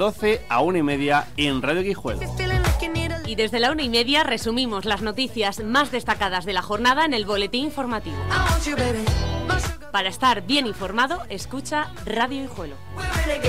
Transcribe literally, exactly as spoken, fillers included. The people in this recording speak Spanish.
doce a una y media en Radio Guijuelo. Y desde la una y media resumimos las noticias más destacadas de la jornada en el boletín informativo. Para estar bien informado, escucha Radio Guijuelo.